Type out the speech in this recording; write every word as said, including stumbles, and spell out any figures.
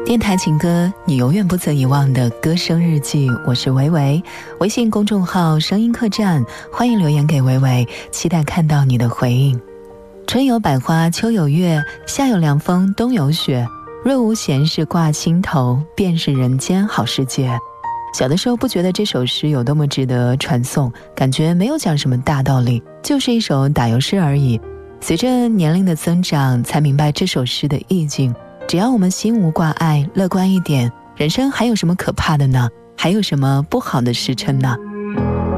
电台情歌，你永远不曾遗忘的歌声日记，我是维维。微信公众号声音客栈，欢迎留言给维维，期待看到你的回应。春有百花，秋有月，夏有凉风，冬有雪。若无闲事挂心头，便是人间好世界。小的时候不觉得这首诗有多么值得传颂，感觉没有讲什么大道理，就是一首打油诗而已。随着年龄的增长，才明白这首诗的意境。只要我们心无挂碍，乐观一点，人生还有什么可怕的呢？还有什么不好的时辰呢？